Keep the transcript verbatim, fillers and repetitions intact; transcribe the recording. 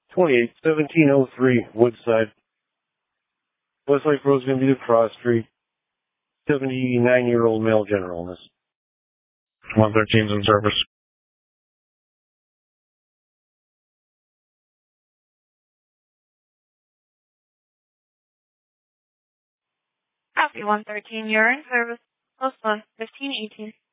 twenty-eight seventeen oh three Woodside. Westlake Road's going to be the cross street. seventy-nine-year-old male general illness. one thirteen's in service. Copy one thirteen, you're in service. Post one fifteen eighteen.